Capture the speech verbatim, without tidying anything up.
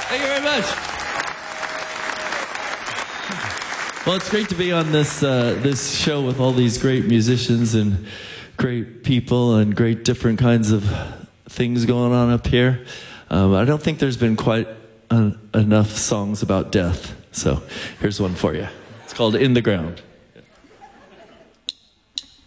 Thank you very much. Well, it's great to be on this uh, this show with all these great musicians and great people and great different kinds of things going on up here. Um, I don't think there's been quite uh, enough songs about death, so here's one for you. It's called In the Ground.